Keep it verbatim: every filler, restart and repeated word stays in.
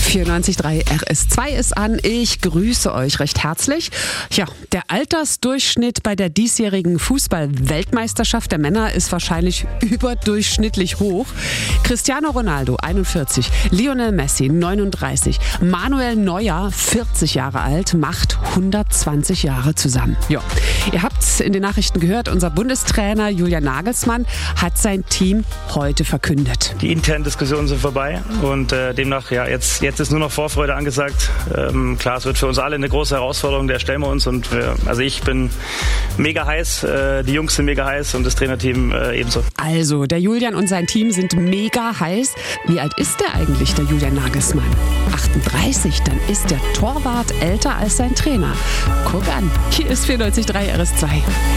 vierundneunzig Komma drei R S zwei ist an. Ich grüße euch recht herzlich. Ja, der Altersdurchschnitt bei der diesjährigen Fußball-Weltmeisterschaft der Männer ist wahrscheinlich überdurchschnittlich hoch. Cristiano Ronaldo, einundvierzig, Lionel Messi, neununddreißig, Manuel Neuer, vierzig Jahre alt, macht hundertzwanzig Jahre zusammen. Ja. Ihr habt in den Nachrichten gehört, unser Bundestrainer Julian Nagelsmann hat sein Team heute verkündet. Die internen Diskussionen sind vorbei und äh, demnach, ja, jetzt, jetzt ist nur noch Vorfreude angesagt. Ähm, klar, es wird für uns alle eine große Herausforderung, der stellen wir uns und wir, also ich bin mega heiß, äh, die Jungs sind mega heiß und das Trainerteam äh, ebenso. Also, der Julian und sein Team sind mega heiß. Wie alt ist der eigentlich, der Julian Nagelsmann? achtunddreißig, dann ist der Torwart älter als sein Trainer. Guck an, hier ist vierundneunzig Komma drei R S zwei.